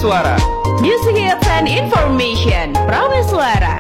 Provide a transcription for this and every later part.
Suara. Music hits and information. Prameswara.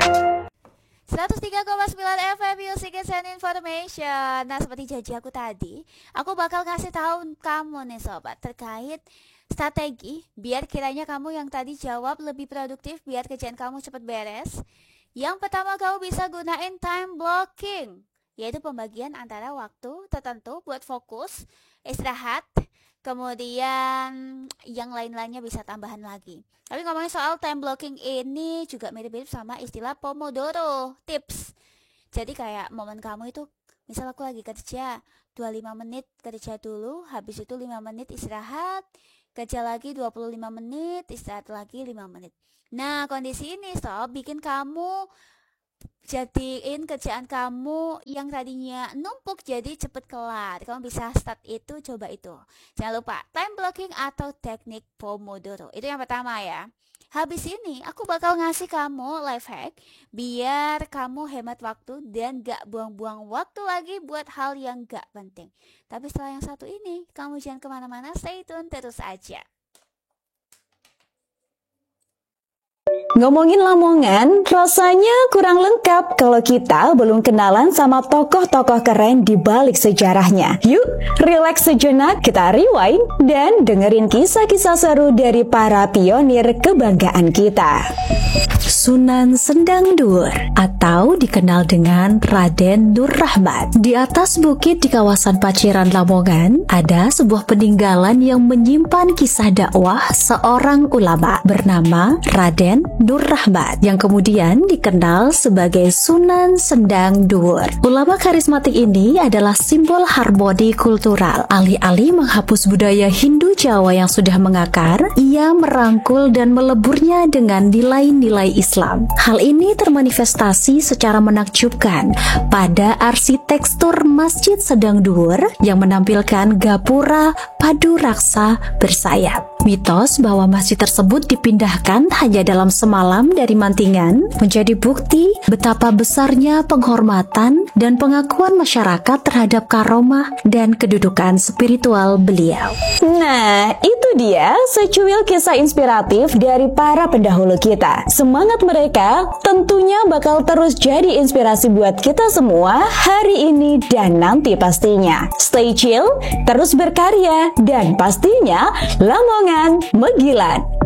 103,9 FM Music and Information. Nah, seperti janji aku tadi, aku bakal ngasih tahu kamu nih sobat terkait strategi biar kiranya kamu yang tadi jawab lebih produktif, biar kerjaan kamu cepat beres. Yang pertama, kamu bisa gunain time blocking, yaitu pembagian antara waktu tertentu buat fokus, istirahat, kemudian yang lain-lainnya bisa tambahan lagi. Tapi ngomongin soal time blocking ini juga mirip-mirip sama istilah Pomodoro tips. Jadi kayak momen kamu itu, misal aku lagi kerja 25 menit kerja dulu, habis itu 5 menit istirahat, kerja lagi 25 menit, istirahat lagi 5 menit. Nah, kondisi ini sob bikin kamu jadiin kerjaan kamu yang tadinya numpuk jadi cepet kelar. Kamu bisa start itu, coba itu. Jangan lupa time blocking atau teknik Pomodoro. Itu yang pertama ya. Habis ini aku bakal ngasih kamu life hack biar kamu hemat waktu dan gak buang-buang waktu lagi buat hal yang gak penting. Tapi setelah yang satu ini, kamu jangan kemana-mana, stay tune terus aja. Ngomongin Lamongan, rasanya kurang lengkap kalau kita belum kenalan sama tokoh-tokoh keren di balik sejarahnya. Yuk, relax sejenak, kita rewind dan dengerin kisah-kisah seru dari para pionir kebanggaan kita. Sunan Sendang Dur atau dikenal dengan Raden Nur Rahmat. Di atas bukit di kawasan Paciran Lamongan, ada sebuah peninggalan yang menyimpan kisah dakwah seorang ulama bernama Raden Nur Rahmat yang kemudian dikenal sebagai Sunan Sendang Dur. Ulama karismatik ini adalah simbol harmoni kultural. Alih-alih menghapus budaya Hindu Jawa yang sudah mengakar, ia merangkul dan meleburnya dengan nilai-nilai Islam. Hal ini termanifestasi secara menakjubkan pada arsitektur Masjid Sendang Dur yang menampilkan gapura padu raksa bersayap. Mitos bahwa masjid tersebut dipindahkan hanya dalam semalam dari Mantingan menjadi bukti betapa besarnya penghormatan dan pengakuan masyarakat terhadap karomah dan kedudukan spiritual beliau. Nah, itu dia secuil kisah inspiratif dari para pendahulu kita. Semangat mereka tentunya bakal terus jadi inspirasi buat kita semua hari ini dan nanti pastinya. Stay chill, terus berkarya, dan pastinya Lamongan Megilat.